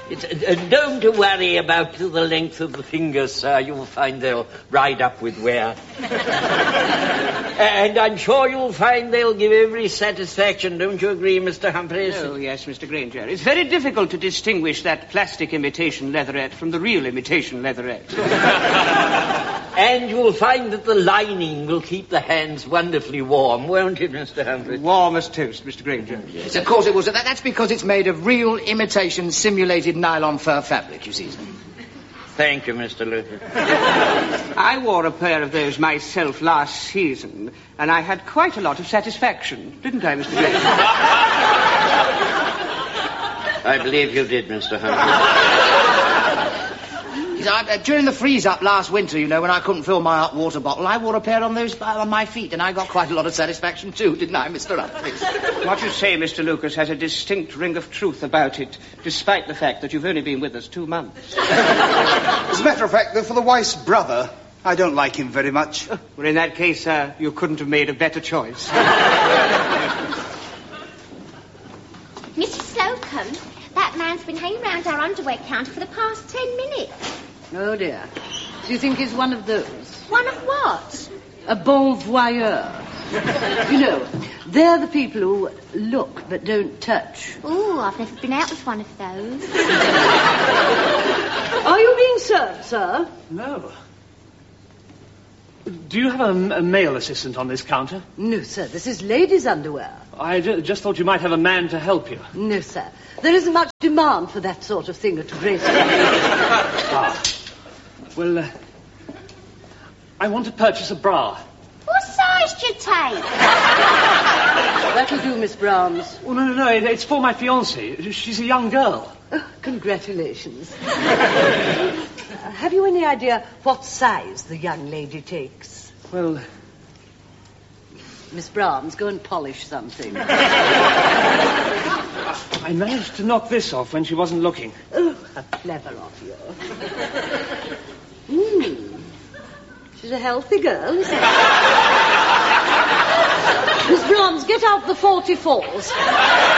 Don't worry about the length of the fingers, sir. You'll find they'll ride up with wear. And I'm sure you'll find they'll give every satisfaction. Don't you agree, Mr. Humphreys? Oh, yes, Mr. Granger. It's very difficult to distinguish that plastic imitation leatherette from the real imitation leatherette. And you'll find that the lining will keep the hands wonderfully warm, won't it, Mr. Humphreys? Warm as toast, Mr. Granger. Yes, of course it was. That's because it's made of real imitation simulated nylon fur fabric, you see. Thank you, Mr. Lucas. I wore a pair of those myself last season, and I had quite a lot of satisfaction, didn't I, Mr. Granger? I believe you did, Mr. Humphreys. During the freeze-up last winter, you know, when I couldn't fill my hot water bottle, I wore a pair on those on my feet, and I got quite a lot of satisfaction too, didn't I, Mr. Humphreys? What you say, Mr. Lucas, has a distinct ring of truth about it, despite the fact that you've only been with us 2 months. As a matter of fact, for the wife's brother, I don't like him very much. Well, in that case, you couldn't have made a better choice. Mrs. Slocum, that man's been hanging round our underwear counter for the past 10 minutes. Oh, dear. Do you think he's one of those? One of what? A bon voyeur. You know, they're the people who look but don't touch. Ooh, I've never been out with one of those. Are you being served, sir? No. Do you have a male assistant on this counter? No, sir. This is ladies' underwear. I just thought you might have a man to help you. No, sir. There isn't much demand for that sort of thing at Graceful. Well, I want to purchase a bra. What size do you take? That'll do, Miss Brahms. Oh, no, it's for my fiancée. She's a young girl. Oh, congratulations. Have you any idea what size the young lady takes? Well... Miss Brahms, go and polish something. I managed to knock this off when she wasn't looking. Oh, how clever of you. She's a healthy girl, isn't she? Miss Brahms, get out the 44s.